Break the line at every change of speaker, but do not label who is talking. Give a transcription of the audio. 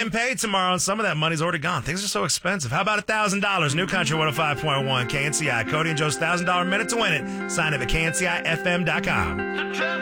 getting paid tomorrow, and some of that money's already gone. Things are so expensive. How about $1,000? New Country 105.1 KNCI. Cody and Joe's $1,000 minute to win it. Sign up at kncifm.com.